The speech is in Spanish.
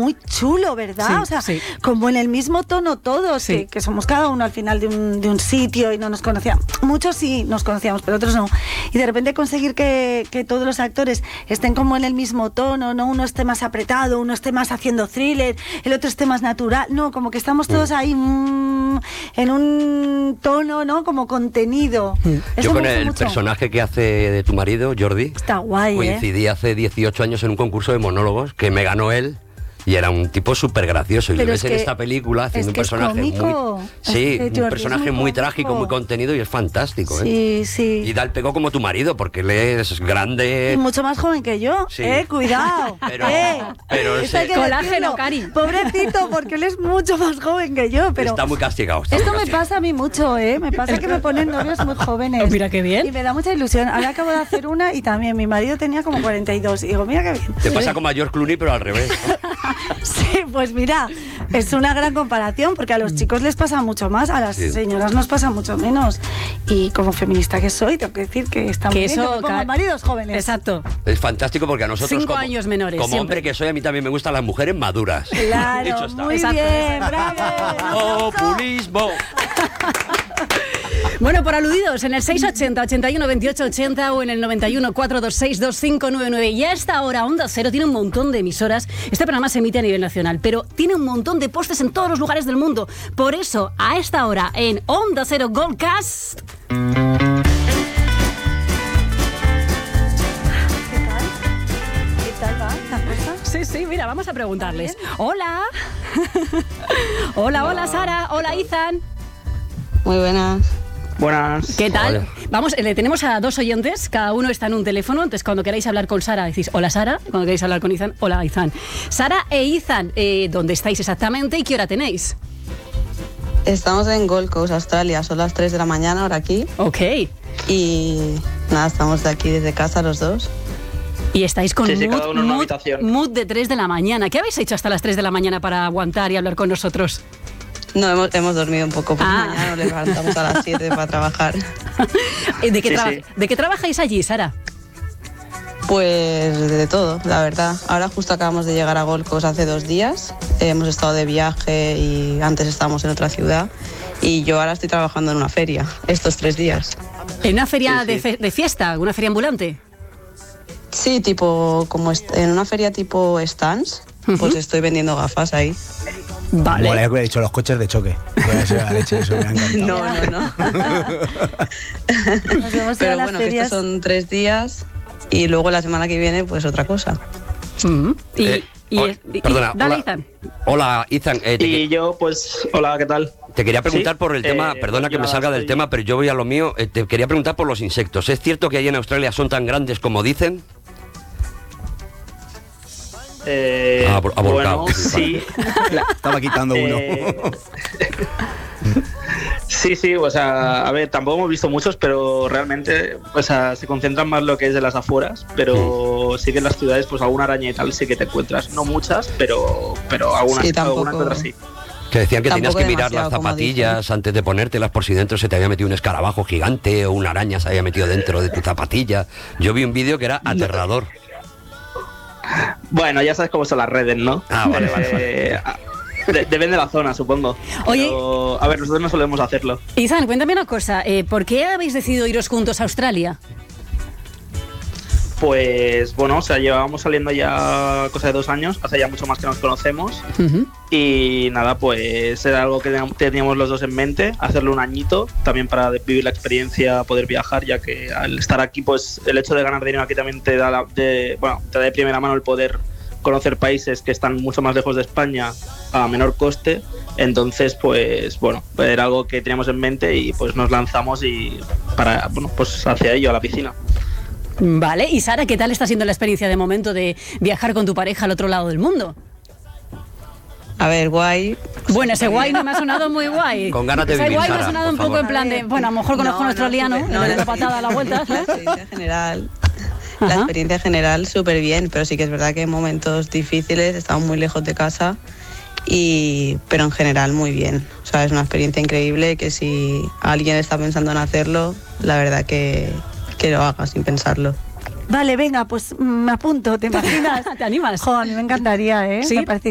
muy chulo, ¿verdad? Sí, o sea, sí. como en el mismo tono todos, Sí. que somos cada uno al final de un sitio y no nos conocíamos. Muchos sí nos conocíamos, pero otros no. Y de repente conseguir que todos los actores estén como en el mismo tono, ¿no? Uno esté más apretado, uno esté más haciendo thriller, el otro esté más natural. No, como que estamos todos ahí en un tono, ¿no? Como contenido. Eso Yo con me gusta el mucho. personaje que hace de tu marido, Jordi, Está guay, coincidí hace 18 años en un concurso de monólogos que me ganó él. Y era un tipo súper gracioso. Y Pero lo es ves en que- esta película haciendo es que un personaje es cómico. muy... Es Sí, que un Jordi es personaje muy muy trágico, cómico. muy contenido y es fantástico. Sí, sí. Y da el pego como tu marido, porque él es grande... Y mucho más joven que yo, Sí. Cuidado. Pero Esto ese- hay que Colágeno, decirlo. Cari. Pobrecito, porque él es mucho más joven que yo, pero... está muy castigado. está Esto muy me castigado. pasa a mí mucho, Me pasa que me ponen novios muy jóvenes. Mira qué bien. Y me da mucha ilusión. Ahora acabo de hacer una y también mi marido tenía como 42. Y digo, mira qué bien. Te pasa como a George Clooney, pero al revés. Sí, pues mira, es una gran comparación porque a los chicos les pasa mucho más, a las Sí. señoras nos pasa mucho menos. Y como feminista que soy, tengo que decir que está muy Que bien que eso, me pongan maridos jóvenes. Exacto. Es fantástico porque a nosotros 5 años menores, como siempre. hombre que soy, a mí también me gustan las mujeres maduras. Claro, Dicho está. muy Exacto. bien, bravo. Populismo. Bueno, por aludidos, en el 680 81 28 80 o en el 91 426 2599. Y a esta hora Onda Cero tiene un montón de emisoras. Este programa se emite a nivel nacional, pero tiene un montón de postes en todos los lugares del mundo. Por eso, a esta hora, en Onda Cero Goldcast... ¿Qué tal va la cosa? Sí, sí, mira, vamos a preguntarles. Hola. Hola, Sara. Hola, Ethan. Muy buenas. Buenas. ¿Qué tal? Hola. Vamos, le tenemos a 2 oyentes, cada uno está en un teléfono, entonces cuando queráis hablar con Sara decís hola Sara, cuando queráis hablar con Ethan, hola Ethan. Sara e Ethan, ¿dónde estáis exactamente y qué hora tenéis? Estamos en Gold Coast, Australia. Son las 3 de la mañana ahora aquí. Ok. Y nada, estamos de aquí desde casa los dos. Y estáis con Sí, cada uno en una habitación. mood de 3 de la mañana. ¿Qué habéis hecho hasta las 3 de la mañana para aguantar y hablar con nosotros? No, hemos dormido un poco, porque Ah. mañana nos levantamos a las 7 para trabajar. ¿De qué, Sí. ¿De qué trabajáis allí, Sara? Pues de todo, la verdad. Ahora justo acabamos de llegar a Gold Coast hace 2 días. Hemos estado de viaje y antes estábamos en otra ciudad. Y yo ahora estoy trabajando en una feria, estos 3 días. ¿En una feria Sí, sí. de fiesta? ¿Una feria ambulante? Sí, tipo, como en una feria tipo stands, pues estoy vendiendo gafas ahí. Vale. Mola, que he dicho los coches de choque. Voy a ser la leche, eso me ha encantado. No. Nos vemos Pero a las bueno, que ferias. estos son 3 días y luego la semana que viene pues otra cosa. Perdona, dale, hola. Ethan. Hola, Ethan. Y yo, pues, hola, ¿qué tal? Te quería preguntar Sí, por el tema, perdona que yo me salga del estoy- tema, pero yo voy a lo mío. Te quería preguntar por los insectos. ¿Es cierto que allí en Australia son tan grandes como dicen? Ha volcado. Bueno, sí. Estaba quitando uno. Sí, o sea, a ver, tampoco hemos visto muchos, pero realmente, o sea, se concentran más lo que es de las afueras, pero sí que en las ciudades, pues alguna araña y tal sí que te encuentras. No muchas, pero algunas, Sí, tampoco. alguna que otra sí. Que decían que tenías Tampoco que mirar las demasiado, como zapatillas antes de ponértelas por si dentro se te había metido un escarabajo gigante o una araña se había metido dentro de tu zapatilla. Yo vi un vídeo que era aterrador. Bueno, ya sabes cómo son las redes, ¿no? Ah, vale, vale. Depende de la zona, supongo. Oye. Pero, a ver, nosotros no solemos hacerlo. Ethan, cuéntame una cosa. ¿Por qué habéis decidido iros juntos a Australia? Pues bueno, o sea, llevábamos saliendo ya cosa de 2 años, hace ya mucho más que nos conocemos. Y nada, pues era algo que teníamos los dos en mente, hacerlo un añito, también para vivir la experiencia, poder viajar, ya que al estar aquí, pues el hecho de ganar dinero aquí también te da te da de primera mano el poder conocer países que están mucho más lejos de España a menor coste. Entonces, pues bueno, era algo que teníamos en mente y pues nos lanzamos y para, bueno, pues hacia ello, a la piscina. Vale, y Sara, ¿qué tal está siendo la experiencia de momento de viajar con tu pareja al otro lado del mundo? A ver, guay. Bueno, ese guay no me ha sonado muy guay. Con ganas de Ese vivir, guay me ha Sara, sonado por un poco favor. en plan de, bueno, a lo mejor conozco a nuestro liano, súper- le doy una patada a la vuelta, La ¿sabes? experiencia general. La Ajá. experiencia general súper bien, pero sí que es verdad que en momentos difíciles estamos muy lejos de casa, pero en general muy bien. O sea, es una experiencia increíble que si alguien está pensando en hacerlo, la verdad que lo haga sin pensarlo. Vale, venga, pues me apunto, ¿te imaginas? ¿Te animas? Jo, a mí me encantaría, ¿eh? ¿Sí? Me parece